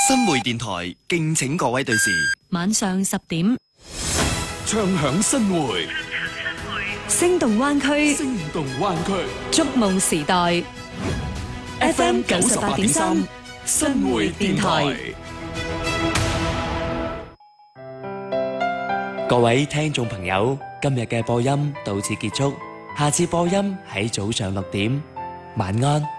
新會電台敬請各位對視。 晚上10點， 唱響新會， 聲動灣區， 聲動灣區， 觸夢時代。FM 98.3， 新會電台。 各位聽眾朋友，今日嘅播音到此結束，下次播音喺早上6點，晚安。